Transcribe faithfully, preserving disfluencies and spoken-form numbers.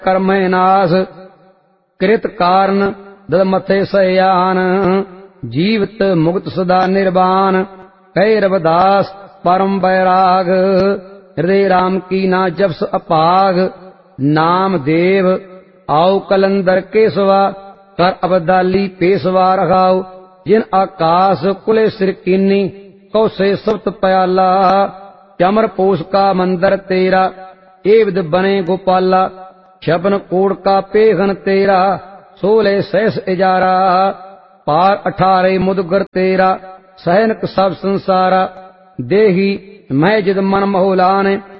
ਕਰਮੈ ਨਾਸ कृत कारण दल मथे सयान जीवित मुक्त सदा निर्वाण कह रविदास परम बैराग हृदय राम की ना जपस अपाग नाम देव आओ कलंदर केसवा कर अबदाली पेशवा रखाओ जिन आकाश कुले सिर कीनी कौसे सप्त पयाला चमर पोष का मंदिर तेरा ए विद बने गोपाला शबन कोड़ का पेघन तेरा सोलह सहस इजारा पार अठारे मुदगर तेरा सहनक सब संसारा देही मैं जिद मन मोहलान